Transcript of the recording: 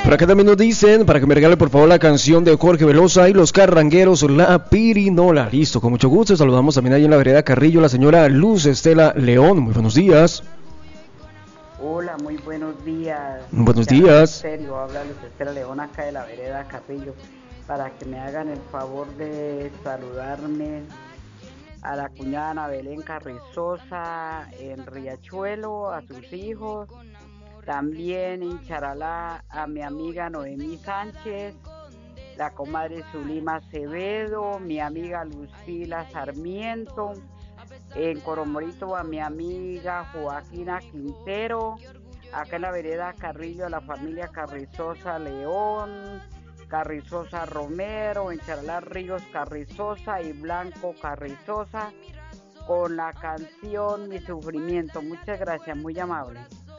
Por acá también nos dicen, para que me regale por favor la canción de Jorge Velosa y los Carrangueros, La Pirinola. Listo, con mucho gusto. Saludamos también ahí en la vereda Carrillo, la señora Luz Estela León. Muy buenos días. Hola, muy buenos días. Buenos días. Serio, habla Luz Estela León acá de la vereda Carrillo, para que me hagan el favor de saludarme a la cuñada Ana Belén Carrizosa en Riachuelo, a sus hijos, también en Charalá a mi amiga Noemí Sánchez, la comadre Zulima Acevedo, mi amiga Lucila Sarmiento, en Coromorito a mi amiga Joaquina Quintero, acá en la vereda Carrillo a la familia Carrizosa León, Carrizosa Romero, en Charalá Ríos Carrizosa y Blanco Carrizosa, con la canción Mi Sufrimiento. Muchas gracias, muy amable.